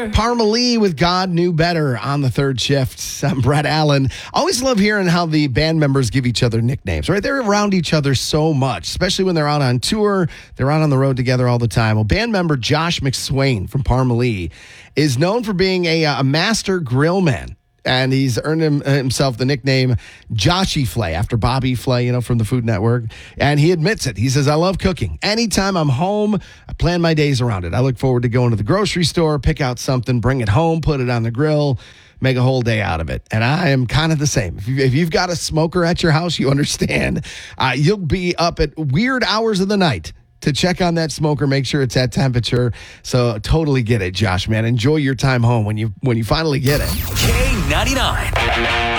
Parma Lee with God Knew Better on the third shift. I'm Brett Allen. Always love hearing how the band members give each other nicknames, right? They're around each other so much, especially when they're out on tour. They're out on the road together all the time. Well, band member Josh McSwain from Parma Lee is known for being a master grill man. And he's earned himself the nickname Joshy Flay after Bobby Flay, from the Food Network. And he admits it. He says, I love cooking. Anytime I'm home, I plan my days around it. I look forward to going to the grocery store, pick out something, bring it home, put it on the grill, make a whole day out of it. And I am kind of the same. If you've got a smoker at your house, you understand. You'll be up at weird hours of the night to check on that smoker, make sure it's at temperature. So totally get it, Josh, man. Enjoy your time home when you finally get it. K99.